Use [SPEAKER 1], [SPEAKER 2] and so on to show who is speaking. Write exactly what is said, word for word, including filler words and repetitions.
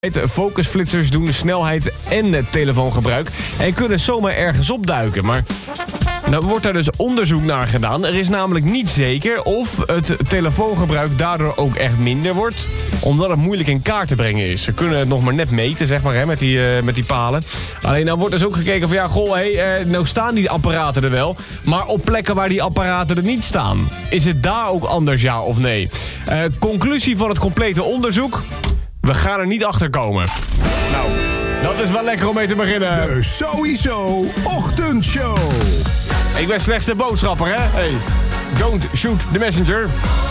[SPEAKER 1] Focusflitsers doen de snelheid en het telefoongebruik en kunnen zomaar ergens opduiken. Maar nou wordt daar dus onderzoek naar gedaan. Er is namelijk niet zeker of het telefoongebruik daardoor ook echt minder wordt, omdat het moeilijk in kaart te brengen is. Ze kunnen het nog maar net meten, zeg maar, hè, met, die, uh, met die palen. Alleen dan wordt dus ook gekeken van ja, goh, hey, uh, nou staan die apparaten er wel, maar op plekken waar die apparaten er niet staan, is het daar ook anders, ja of nee? Uh, conclusie van het complete onderzoek: we gaan er niet achter komen. Nou, dat is wel lekker om mee te beginnen.
[SPEAKER 2] De Sowieso Ochtendshow.
[SPEAKER 1] Ik ben slechts de boodschapper, hè? Hey, don't shoot the messenger.